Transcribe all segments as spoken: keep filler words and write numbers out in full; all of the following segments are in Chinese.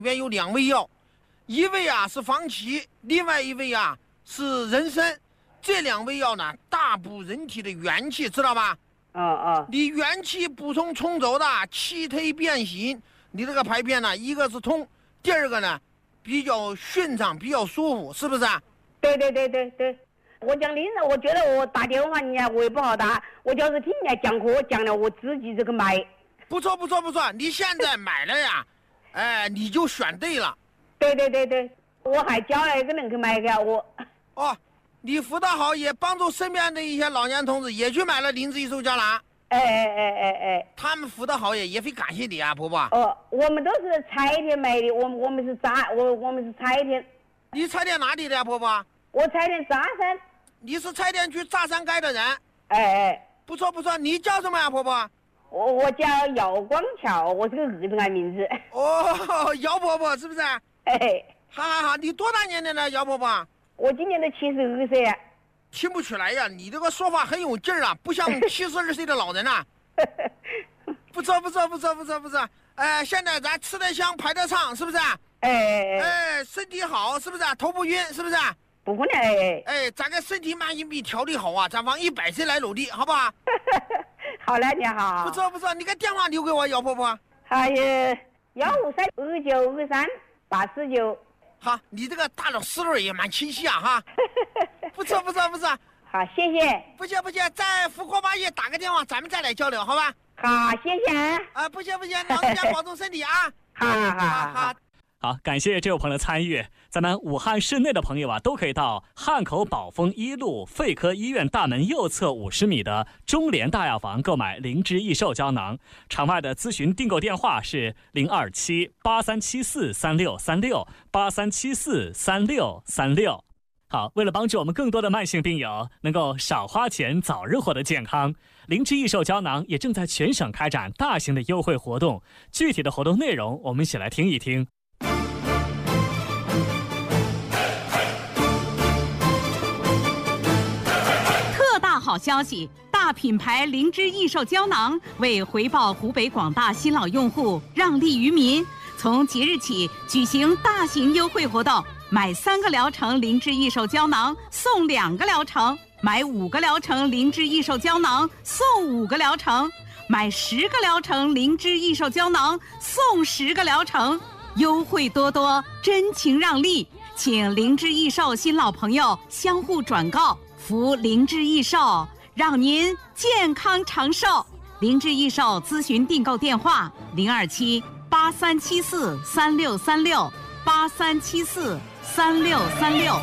里面有两味药，一味啊是防气，另外一味啊是人参。这两味药呢，大补人体的元气，知道吧？ 啊啊！ 你元气补充充足的，气推变形，你这个排便呢，一个是通，第二个呢比较顺畅，比较舒服，是不是啊？ 对对对对对。我讲临时，我觉得我打电话人家我也不好打，我就是听人家讲课讲了，我自己这个买。 不错不错不错，你现在买了呀，哎，你就选对了。 对对对对，我还叫了一个人去买给我。 哦，你辅导好，也帮助身边的一些老年同志也去买了灵芝益寿胶囊。 哎哎哎哎哎， 他们辅导好也也会感谢你啊，婆婆。 哦，我们都是柴田买的，我我们是扎，我我们是柴田。 你柴田哪里的呀，婆婆？ 我柴田扎山。 你是柴田区扎山街的人。 哎哎， 不错不错，你叫什么呀，婆婆？ 我我叫姚光桥，我是个儿童啊名字。 哦，姚婆婆是不是？ 哎， 好好好，你多大年龄了，姚婆婆？ 我今年都七十二岁了。 听不出来呀，你这个说话很有劲儿啊，不像七十二岁的老人啊。不错不错不错不错不错，哎、呃，现在咱吃得香，排得畅，是不是？哎哎哎，身体好，是不是？头不晕，是不是？ 不可能哎哎，咱个身体慢性病调理好啊，咱往一百岁来努力，好不好？ 好了，你好。 不错不错，你个电话留给我，姚婆婆。 还有幺五三二九二三八四九。 好，你这个大脑思路也蛮清晰啊，哈。不错不错不错。 好，谢谢。 不谢不谢，在福国八夜打个电话，咱们再来交流，好吧？ 好，谢谢啊。 啊，不谢不谢，老人家保重身体啊。 好好好好。 好，感谢这位朋友的参与。咱们武汉市内的朋友啊，都可以到汉口宝丰一路肺科医院大门右侧五十米的中联大药房购买灵芝益寿胶囊。场外的咨询订购电话是零二七八三七四三六三六八三七四三六三六。好，为了帮助我们更多的慢性病友能够少花钱、早日获得健康，灵芝益寿胶囊也正在全省开展大型的优惠活动。具体的活动内容，我们一起来听一听。 好消息，大品牌灵芝益寿胶囊为回报湖北广大新老用户，让利于民，从即日起举行大型优惠活动，买三个疗程灵芝益寿胶囊送两个疗程，买五个疗程灵芝益寿胶囊送五个疗程，买十个疗程灵芝益寿胶囊送十个疗程，优惠多多，真情让利，请灵芝益寿新老朋友相互转告。服灵芝益寿，让您健康长寿。灵芝益寿咨询订购电话：零二七八三七四三六三六八三七四三六三六。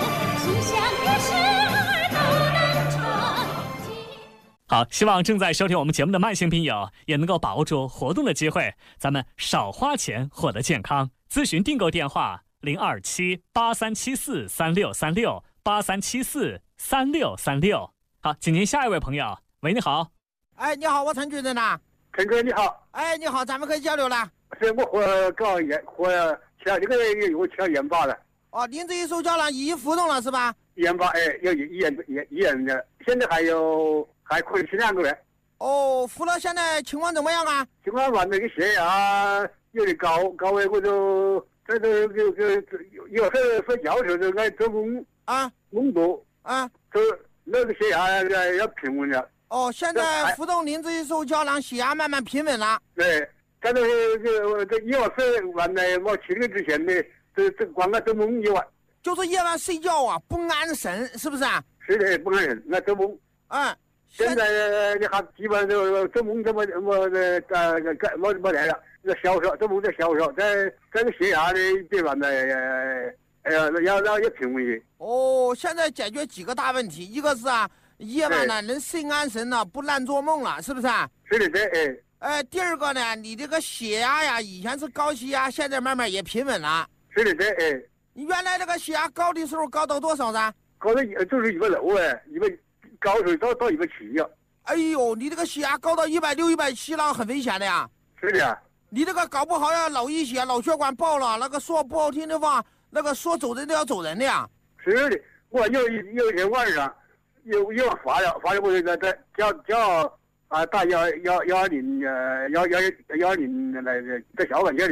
好，希望正在收听我们节目的慢性病友也能够把握住活动的机会，咱们少花钱获得健康。咨询订购电话：零二七八三七四三六三六八三七四三六三六。好，请您下一位朋友。喂，你好。 哎，你好，我陈主任呐。 陈哥你好。 哎，你好，咱们可以交流了。 是我和搞研和签这个有签研发了。 哦，灵芝益寿胶囊已经服用了是吧？ 研发哎，有一研一一研的，现在还有还可以吃两个月。 哦，服了，现在情况怎么样啊？ 情况完那个血压有点高，高位我就这这这这有时睡觉时候就爱做梦啊， 梦多啊， 这那个血压要要平稳了。 哦，现在服用灵芝益寿胶囊，血压慢慢平稳了。 对，在这个这夜晚睡完了，我起来之前呢，这这光爱做梦夜晚。 就是夜晚睡觉啊，不安神，是不是啊？ 是的，不安神，那做梦。 嗯。 现在你还基本上就做梦这么么的呃呃没没来了，那消少，做梦在消少，在在这血压的地方呢，呃呃要要要平稳些。 哦，现在解决几个大问题，一个是啊，夜晚呢能睡安神了，不乱做梦了，是不是啊？ 是的，对，哎。 哎，第二个呢，你这个血压呀，以前是高血压，现在慢慢也平稳了。 是的，对，哎。 你原来这个血压高的时候高到多少呢？ 高到就是一百六哎，一百高时候到到一百七呀。 哎呦，你这个血压高到一百六、一百七了，很危险的呀。 是的。 你这个搞不好要脑溢血、脑血管爆了，那个说不好听的话，那个说走人都要走人的呀。 是的，我有一有一天晚上，有有发了发了，我就在在叫叫啊打幺幺幺二零呃幺幺幺二零来在小房间里，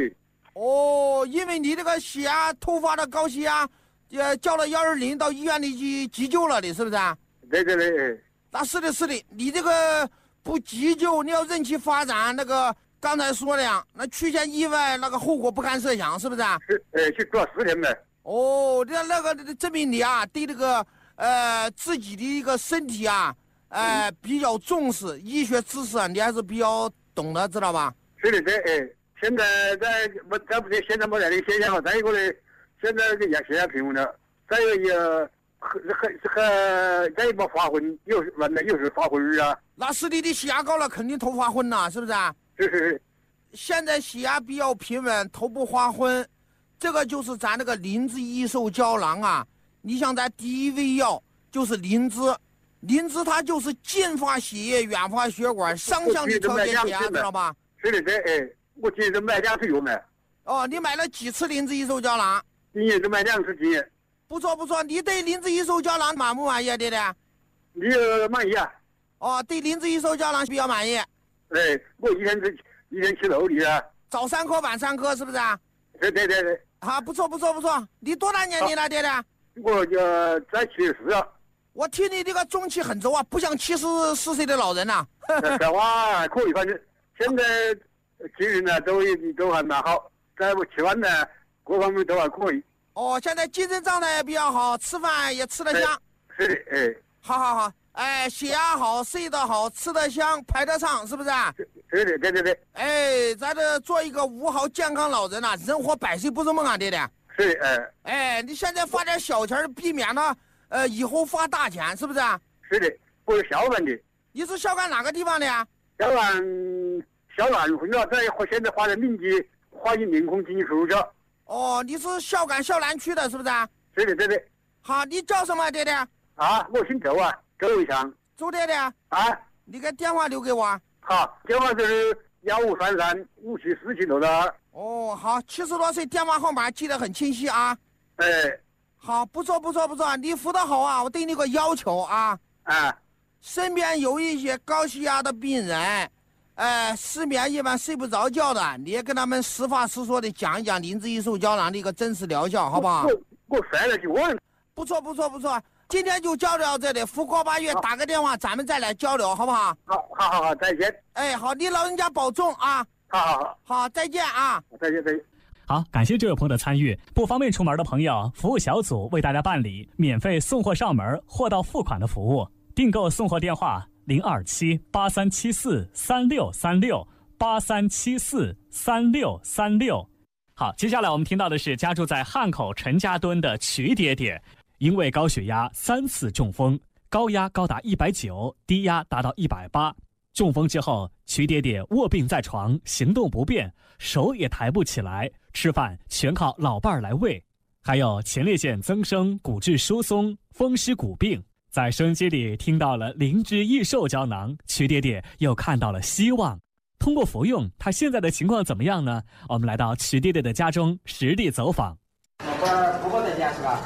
哦，因为你这个血压突发的高血压，呃，叫了幺二零到医院里去急救了的，是不是？ 对对对。 那是的，是的，你这个不急救，你要任其发展，那个刚才说的呀，那出现意外，那个后果不堪设想，是不是？ 是，呃，去做十天呗。 哦，这那个证明你啊，对这个呃自己的一个身体啊，呃比较重视，医学知识啊，你还是比较懂的，知道吧？ 是的，对，哎，现在在没在不对，现在没在的现象了。再一个呢，现在这个血压平稳了，再有一个。很很很，再一没发昏，又是完了又是发昏啊。 那是你的血压高了，肯定头发昏呐，是不是？ 是是是。 现在血压比较平稳，头不发昏，这个就是咱那个灵芝益寿胶囊啊。你想咱第一味药就是灵芝，灵芝它就是近发血液、远发血管，双向的调节血压，知道吧？ 是的，对，哎，我今天买两次药买。 哦，你买了几次灵芝益寿胶囊？ 今年就买两次，今年。 不错不错，你对灵芝益寿胶囊满不满意啊，爹爹？ 你满意啊？ 哦，对灵芝益寿胶囊比较满意。 哎，我一天吃一天吃肉的啊。 早三颗，晚三颗，是不是啊？ 对对对对。 啊，不错不错不错，你多大年纪了，爹爹？ 我就在七十四了。 我听你这个中气很足啊，不像七十四岁的老人呐。 这话可以，反正现在精神呢都都还蛮好，在我吃饭呢各方面都还可以。 哦，现在精神状态也比较好，吃饭也吃得香。 是的，哎。 好好好，哎，血压好，睡得好，吃得香，排得畅，是不是？ 是的，对对对。 哎，咱这做一个五好健康老人呐、啊，人活百岁不是梦啊，爹爹。 是的，哎。 哎，你现在发点小钱，避免呢，呃，以后发大钱，是不是？ 是的，我是萧干的。 你是萧干哪个地方的呀？ 萧干，萧干混了，在现在划在民籍华阴临空经济事务所。 哦，你是萧干萧南区的，是不是？ 是的，对对。 好，你叫什么，爹爹？ 啊，我姓周啊，周伟强。 周爹爹。 啊。 你给电话留给我。 好，电话是幺五三三五七四七六二。 哦，好，七十多岁，电话号码记得很清晰啊。 哎。 好，不错不错不错，你服得好啊！我对你个要求啊。 啊。 身边有一些高血压的病人。呃，失眠一般睡不着觉的，你也跟他们实话实说的讲一讲灵芝益寿胶囊的一个真实疗效，好不好？ 我我翻了去问。 不错不错不错，今天就交流到这里，福过八月打个电话，咱们再来交流，好不好？ 好，好，好，好，再见。 哎，好，你老人家保重啊！ 好好好， 好，再见啊！ 再见再见。 好，感谢这位朋友的参与。不方便出门的朋友，服务小组为大家办理免费送货上门、货到付款的服务。订购送货电话零二七八三七四三六三六。八三七四三六三六，好，接下来我们听到的是家住在汉口陈家墩的瞿爹爹，因为高血压三次中风，高压高达一百九，低压达到一百八。中风之后，瞿爹爹卧病在床，行动不便，手也抬不起来，吃饭全靠老伴儿来喂，还有前列腺增生、骨质疏松、风湿骨病。在收音机里听到了灵芝益寿胶囊，瞿爹爹又看到了希望。通过服用，他现在的情况怎么样呢？我们来到瞿爹爹的家中实地走访。 老伴儿，婆婆在家是吧？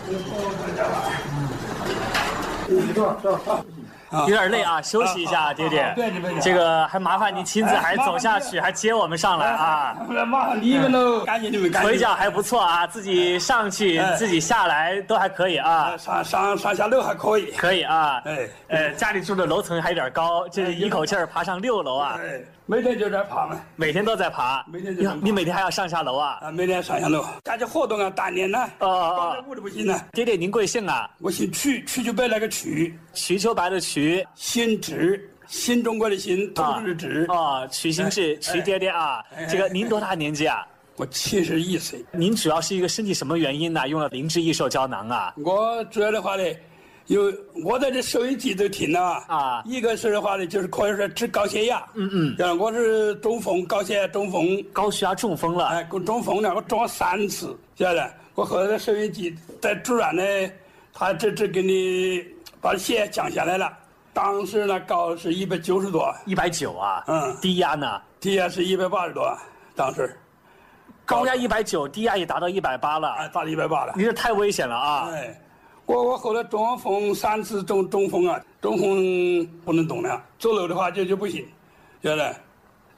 嗯，坐坐坐。 有点累啊，休息一下，爹爹。 对，你们这个还麻烦您亲自还走下去，还接我们上来啊。 马上你们都感谢你们，感谢。 腿脚还不错啊，自己上去，自己下来都还可以啊。 上上上下楼还可以。 可以啊。 哎， 呃，家里住的楼层还有点高，这一口气儿爬上六楼啊。 哎，每天就在爬嘛。 每天都在爬。 每天就。 你每天还要上下楼啊？ 啊，每天上下楼，干些活动啊，锻炼呢。 哦哦。 光在屋里不行呢。 爹爹，您贵姓啊？ 我姓瞿，瞿秋白那个瞿。 瞿秋白的瞿。 新志，新中国的新，同志的志。 哦，瞿新志，瞿爹爹啊。这个您多大年纪啊？ 我七十一岁。 您主要是一个身体什么原因呢？用了灵芝益寿胶囊啊？ 我主要的话呢，有我在这收音机都听了啊。 一个是的话呢，就是可以说治高血压。 嗯嗯。 像我是中风，高血压中风， 高血压中风了。 哎，中风了，我中三次，晓得？我后来在收音机在主任呢，他这这给你把血压降下来了。当时呢，高是一百九十多， 一百九啊， 嗯， 低压呢？ 低压是一百八十多，当时， 高压一百九，低压也达到一百八了， 哎，达到一百八了。 你这太危险了啊！ 哎，我我后来中风三次中中风啊，中风不能动了，走路的话就就不行，晓得？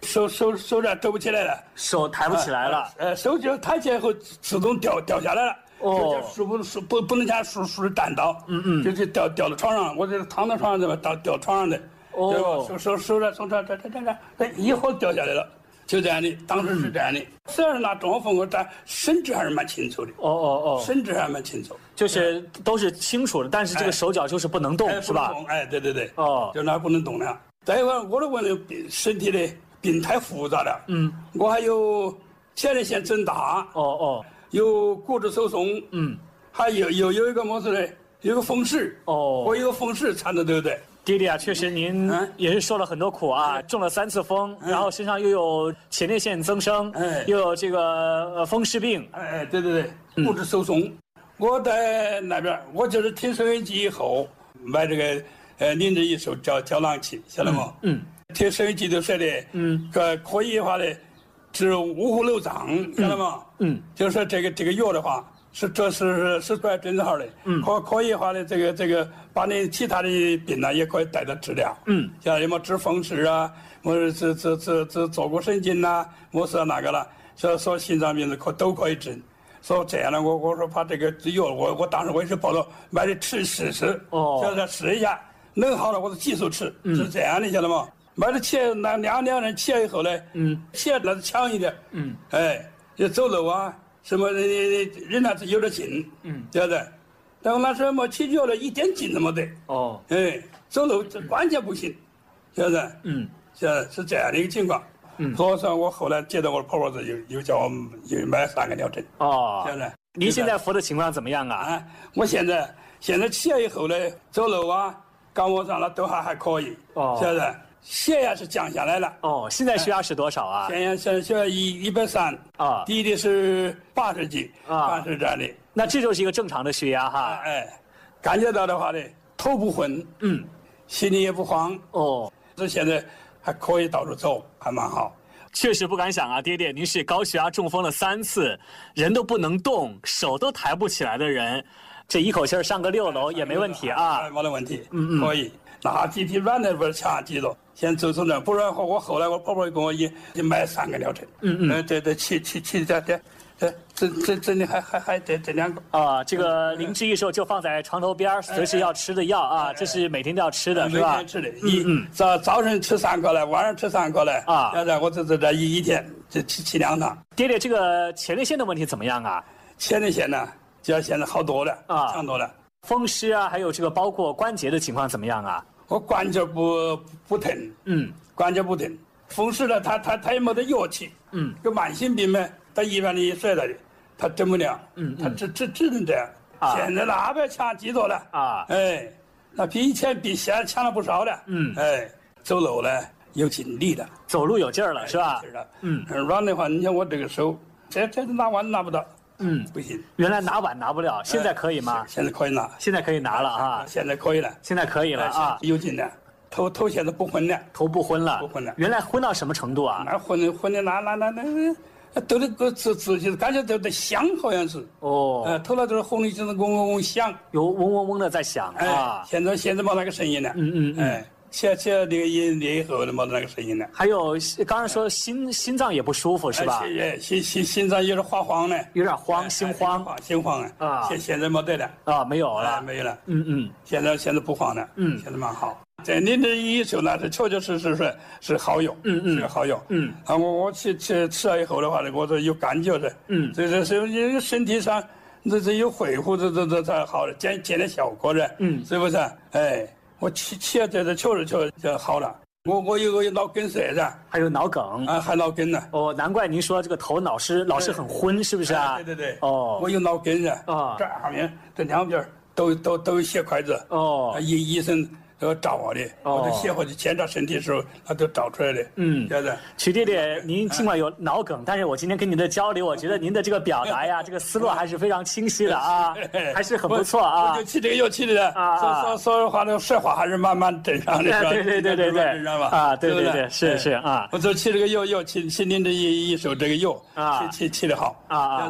手手手这走不起来了， 手抬不起来了， 呃，呃手就抬起来以后自动掉掉下来了。哦，树不树不不能像树树站倒，嗯嗯，就就掉掉到床上，我这躺在床上怎么掉掉床上的，哦，手手手这从这这这这这，这一会儿掉下来了，就这样的，当时是这样的。虽然是拿中风，我这神志还是蛮清楚的。哦哦哦，神志还蛮清楚， 就是都是清楚的，但是这个手脚就是不能动， 哎、 是吧？ 哎，对对对，哦，就那不能动了。再一个，我的问题，身体的病太复杂了，嗯，我还有前列腺增大，哦哦。有骨质疏松，嗯，还有有有一个么子呢？有个风湿，哦，我有个风湿缠着，对不对？ 弟弟啊，确实您也是受了很多苦啊，中了三次风，然后身上又有前列腺增生，哎，又有这个呃风湿病， 哎，对对对，骨质疏松。我在那边，我就是听收音机以后买这个呃林志一手胶胶囊器，晓得吗？嗯，听收音机都说的，嗯，个可以的话呢。是五虎六脏，晓得吗？嗯，就是说这个这个药的话，是这是是怪真好的。嗯，可可以的话呢，这个这个把你其他的病呢也可以带到治疗。嗯，像什么治风湿啊，我治治治治坐骨神经呐，我说那个了，说说心脏病的可都可以治。所以这样呢，我我说把这个药，我我当时我也是抱着买的吃试试，哦，叫他试一下，能好了我就继续吃，是这样的，晓得吗？买了起来，那两两人起来以后呢，嗯，起来那是强一点，嗯，哎，就走路啊，什么人那是有点劲，嗯，对不对？但我那时候没起脚了，一点劲都没得，哦，哎，走路这完全不行，晓得？嗯，晓得是这样的一个情况，嗯，所以说我后来接到我的婆婆子，又又叫我又买三个疗程，哦，晓得？ 您现在服的情况怎么样啊？啊， 我现在现在起来以后呢，走路啊，杠我上了都还还可以，哦，晓得？血压是降下来了。 哦，现在血压是多少啊？ 现在是血压一一百三啊，低的是八十几啊，八十这样的。 那这就是一个正常的血压哈。 哎，感觉到的话呢，头不昏，嗯，心里也不慌。哦，这现在还可以到处走，还蛮好。 确实不敢想啊，爹爹，您是高血压中风了三次，人都不能动，手都抬不起来的人，这一口气上个六楼也没问题啊。 没得问题，嗯嗯，可以。那机体软的不是强肌肉，先走成这，不然我后来我婆婆跟我一一买三个疗程，嗯嗯，这这起起起这这这这这真的还还还这这两个啊，这个灵芝益寿就放在床头边，随时要吃的药啊，这是每天都要吃的，是吧？ 每天吃的，一嗯早早晨吃三颗来，晚上吃三颗来啊，现在我这这这一一天这吃吃两趟。 爹爹，这个前列腺的问题怎么样啊？ 前列腺呢，就现在好多了啊，强多了。 风湿啊，还有这个包括关节的情况怎么样啊？ 我关节不不疼，嗯，关节不疼。风湿呢，他他他也没得药气，嗯，跟慢性病嘛，他医院里甩了的，他整不了，嗯，他只只只能这样。啊，现在那边强极多了啊，哎，那比以前比现在强了不少了，嗯，哎，走路呢有劲力了， 走路有劲儿了，是吧？ 是的，嗯，软的话，你看我这个手，这这拿碗拿不到。嗯，不行。 原来拿碗拿不了，现在可以吗？ 现在可以拿， 现在可以拿了啊！ 现在可以了， 现在可以了啊！ 有劲了，头头现在不昏了， 头不昏了， 不昏了。 原来昏到什么程度啊？ 那昏昏的那那那那，都得个自自己感觉都得响，好像是。哦。呃，头那都是红的，就是嗡嗡嗡响， 有嗡嗡嗡的在响啊。 现在现在没那个声音了。嗯嗯嗯。哎。切切那个音那以后，没得那个声音了。 还有刚才说心心脏也不舒服是吧？ 哎，心心心脏有点慌慌的， 有点慌，心慌， 心慌啊！啊，现现在没得了啊，没有了， 没有了。嗯嗯，现在现在不慌了，嗯，现在蛮好。在您这一说呢，是确确实实是是好药，嗯嗯，是好药，嗯。啊，我我吃吃吃了以后的话呢，我这有感觉的，嗯，这这是因为身体上这这有恢复，这这这才好的，见见点效果的，嗯，是不是？哎。我起起来在这瞧着瞧着就好了。我我有个脑梗塞噻， 还有脑梗啊，还脑梗呢。 哦，难怪您说这个头脑是老是很昏，是不是啊？ 对对对。哦，我有脑梗噻。啊，这上面这两边都都都有血块子。哦，医医生都照我的，我的血或者检查身体的时候，他都照出来的。嗯，晓得。 曲弟弟，您尽管有脑梗，但是我今天跟您的交流，我觉得您的这个表达呀，这个思路还是非常清晰的啊，还是很不错啊。 我就起这个药起的啊，说说说的话，那说话还是蛮蛮正常的。 对对对对对， 正常吧？ 啊，对对对，是是啊。 我就起这个药药起起您这一一手这个药啊，起起起的好啊，晓得。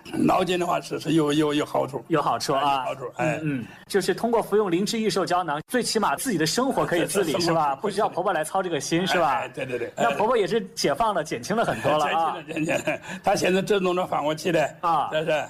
脑筋的话是是有有有好处， 有好处啊， 有好处，哎， 嗯，就是通过服用灵芝益寿胶囊，最起码自己的生活可以自理，是吧？不需要婆婆来操这个心，是吧？ 对对对。 那婆婆也是解放了，减轻了很多了啊。 减轻了，减轻了。她现在只弄着放过去的啊，这是